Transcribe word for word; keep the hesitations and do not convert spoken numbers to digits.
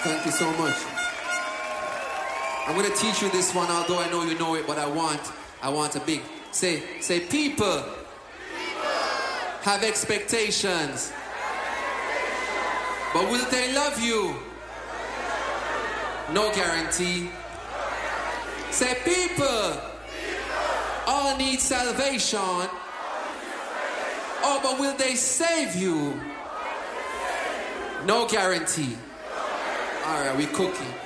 Thank you so much. I'm going to teach you this one, although I know you know it, but I want, I want a big, say, say, people, people. Have expectations, but will they love you? No guarantee. Say, people, all need salvation, oh, but will they save you? No guarantee. All right, we cooking.